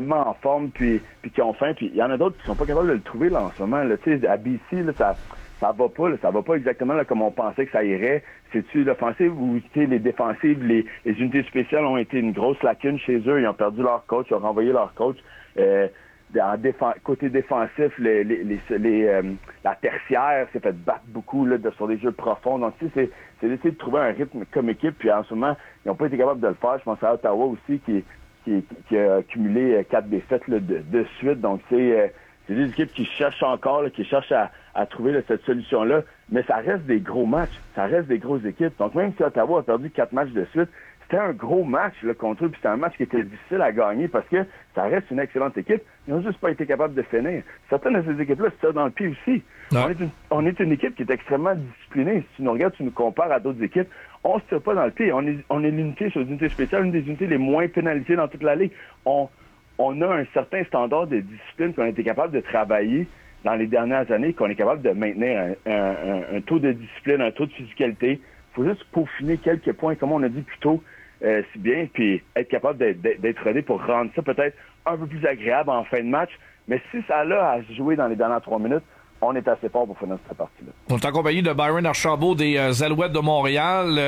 extrêmement en forme, puis qui ont faim. Puis il y en a d'autres qui sont pas capables de le trouver là en ce moment. Là. Tu sais, à BC, là, ça va pas, là, ça va pas exactement là, comme on pensait que ça irait. C'est-tu l'offensive ou les défensives, les unités spéciales ont été une grosse lacune chez eux. Ils ont perdu leur coach, ils ont renvoyé leur coach. Côté défensif, la tertiaire s'est fait battre beaucoup là, sur des jeux profonds. Donc, tu sais, c'est d'essayer de trouver un rythme comme équipe. Puis en ce moment, ils n'ont pas été capables de le faire. Je pense à Ottawa aussi qui a accumulé 4 défaites là, de suite. Donc, c'est des équipes qui cherchent encore, là, qui cherchent à trouver là, cette solution-là. Mais ça reste des gros matchs. Ça reste des grosses équipes. Donc, même si Ottawa a perdu 4 matchs de suite, c'était un gros match là, contre eux, puis c'était un match qui était difficile à gagner parce que ça reste une excellente équipe. Ils n'ont juste pas été capables de finir. Certaines de ces équipes-là se tirent dans le pied aussi. Ouais. On est une équipe qui est extrêmement disciplinée. Si tu nous regardes, tu nous compares à d'autres équipes, on se tire pas dans le pied. On est l'unité sur les unités spéciales, une des unités les moins pénalisées dans toute la ligue. On a un certain standard de discipline qu'on a été capable de travailler dans les dernières années, qu'on est capable de maintenir un taux de discipline, un taux de physicalité. Il faut juste peaufiner quelques points, comme on a dit plus tôt, si bien, puis être capable d'être rodé pour rendre ça peut-être un peu plus agréable en fin de match. Mais si ça a à se jouer dans les dernières 3 minutes, on est assez fort pour finir cette partie-là. On est en compagnie de Byron Archambault des Alouettes de Montréal.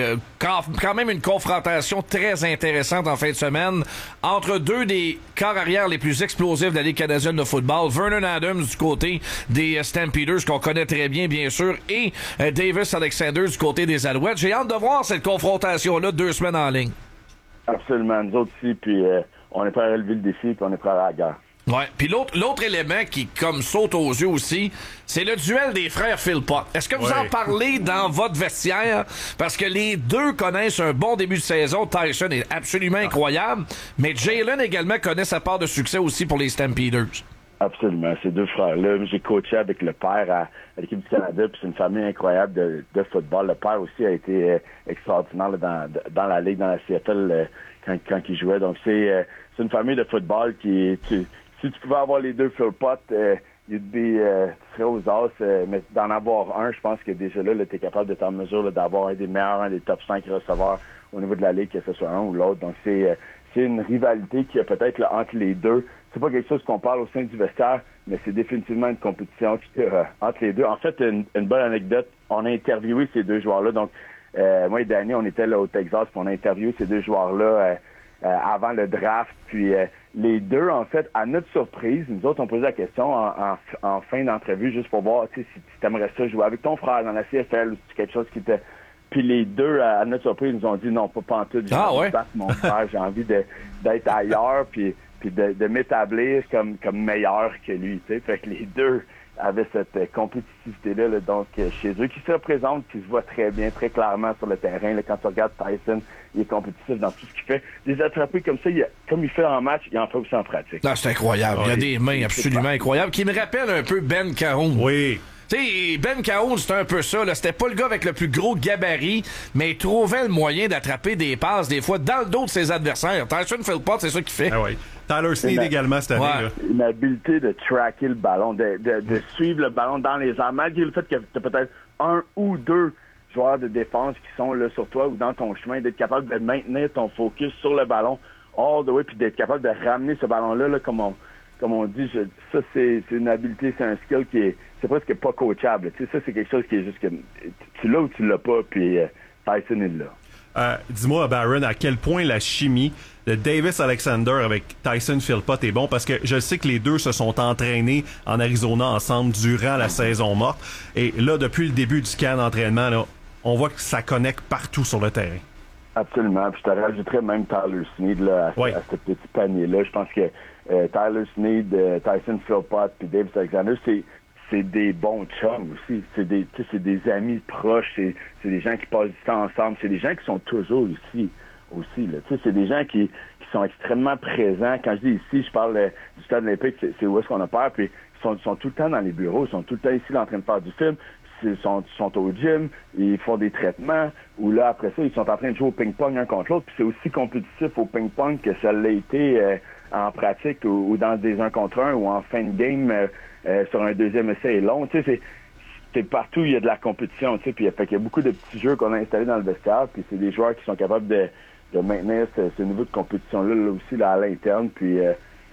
Quand même une confrontation très intéressante en fin de semaine entre deux des corps arrière les plus explosifs de la Ligue canadienne de football. Vernon Adams du côté des Stampeders, qu'on connaît très bien sûr, et Davis Alexander du côté des Alouettes. J'ai hâte de voir cette confrontation-là 2 semaines en ligne. Absolument. Nous autres aussi, puis on est prêts à relever le défi, puis on est prêts à la guerre. Ouais, puis l'autre élément qui comme saute aux yeux aussi, c'est le duel des frères Philpott. Est-ce que vous en parlez dans votre vestiaire? Parce que les deux connaissent un bon début de saison. Tyson est absolument incroyable, mais Jalen également connaît sa part de succès aussi pour les Stampeders. Absolument. Ces deux frères-là, j'ai coaché avec le père à l'équipe du Canada, puis c'est une famille incroyable de football. Le père aussi a été extraordinaire là, dans la ligue, dans la CFL quand il jouait. Donc c'est une famille de football qui si tu pouvais avoir les deux Philpott, tu serais aux as, mais d'en avoir un, je pense que déjà là tu es capable d'être en mesure là, d'avoir un des meilleurs, un des top 5 receveurs au niveau de la ligue, que ce soit un ou l'autre. Donc c'est une rivalité qui a peut-être là, entre les deux. C'est pas quelque chose qu'on parle au sein du vestiaire, mais c'est définitivement une compétition entre les deux. En fait, une bonne anecdote, on a interviewé ces deux joueurs-là. Donc, moi et Danny, on était là au Texas, puis on a interviewé ces deux joueurs-là avant le draft. Puis les deux, en fait, à notre surprise, nous autres, on posait la question en fin d'entrevue, juste pour voir si tu aimerais ça jouer avec ton frère dans la CFL ou si c'est quelque chose qui était... Puis les deux, à notre surprise, nous ont dit non, pas pantoute. J'ai envie de battre mon frère, j'ai envie d'être ailleurs, puis de m'établir comme meilleur que lui. T'sais. Fait que les deux avaient cette compétitivité-là, là, donc chez eux, qui se représente, qui se voit très bien, très clairement sur le terrain. Là, quand tu regardes Tyson, il est compétitif dans tout ce qu'il fait. Les attraper comme ça, comme il fait en match, il en fait aussi en pratique. Non, c'est incroyable. Il y a des mains absolument incroyables qui me rappellent un peu Ben Caron. Oui. Tu sais, Ben Caron, c'était un peu ça. Là. C'était pas le gars avec le plus gros gabarit, mais il trouvait le moyen d'attraper des passes, des fois, dans le dos de ses adversaires. Tyson Philpott, c'est ça qu'il fait. Ah oui. Tyler Snead également cette année. Là. Une habileté de tracker le ballon, de suivre le ballon dans les airs, malgré le fait que tu as peut-être un ou deux joueurs de défense qui sont là sur toi ou dans ton chemin, d'être capable de maintenir ton focus sur le ballon all the way, puis d'être capable de ramener ce ballon-là, là, comme on dit, ça c'est une habileté, c'est un skill qui c'est presque pas coachable. Tu sais, ça c'est quelque chose qui est juste que tu l'as ou tu l'as pas, puis Tyson est là. Dis-moi, Baron, à quel point la chimie de Davis Alexander avec Tyson Philpott est bon, parce que je sais que les deux se sont entraînés en Arizona ensemble durant la saison morte, et là, depuis le début du camp d'entraînement, là, on voit que ça connecte partout sur le terrain. Absolument, puis je te rajouterais même Tyler Snead là, à ce petit panier-là. Je pense que Tyler Snead, Tyson Philpott puis Davis Alexander, c'est des bons chums aussi. C'est des amis proches, c'est des gens qui passent du temps ensemble, c'est des gens qui sont toujours ici aussi. Là. C'est des gens qui sont extrêmement présents. Quand je dis ici, je parle du stade olympique, c'est où est-ce qu'on a peur, puis ils sont tout le temps dans les bureaux, ils sont tout le temps ici en train de faire du film. Ils sont au gym, ils font des traitements, ou là, après ça, ils sont en train de jouer au ping-pong un contre l'autre, puis c'est aussi compétitif au ping-pong que ça l'a été en pratique ou dans des 1 contre 1 ou en fin de game sur un deuxième essai long. Tu sais, c'est partout, il y a de la compétition, tu sais, puis il y a beaucoup de petits jeux qu'on a installés dans le vestiaire, puis c'est des joueurs qui sont capables de maintenir ce niveau de compétition-là là aussi là, à l'interne, puis